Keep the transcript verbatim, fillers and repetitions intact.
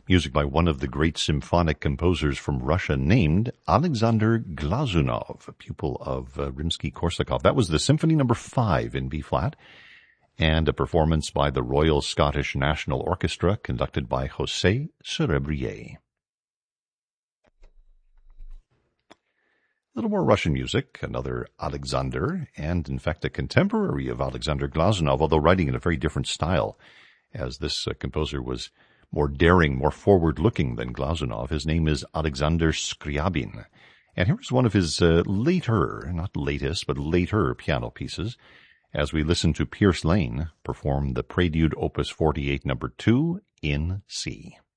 music by one of the great symphonic composers from Russia named Alexander Glazunov, a pupil of uh, Rimsky-Korsakov. That was the Symphony Number Five in B-flat, and a performance by the Royal Scottish National Orchestra conducted by José Cerebrier. A little more Russian music, another Alexander, and in fact a contemporary of Alexander Glazunov, although writing in a very different style, as this uh, composer was more daring, more forward-looking than Glazunov. His name is Alexander Scriabin. And here's one of his uh, later, not latest, but later piano pieces, as we listen to Pierce Lane perform the Prelude Opus forty-eight, number two, in C.